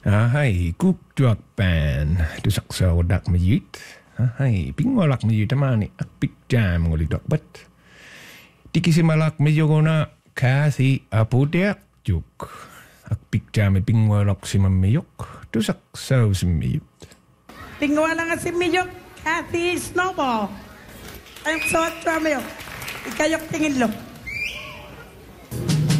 Hei, kuktuak pan. Du saksa wadak mayut. Hei, pingwalak mayut amani akpik jam ngolidak bat. Tikisimalak mayogona kasi apudeak juk. Akpik jam pingwalak si mamayok. Du saksa si mayut. Pingwala nga si Miyok, kasi snowball. Ayok sa wat sa Miyok. Ikayok tingin lo.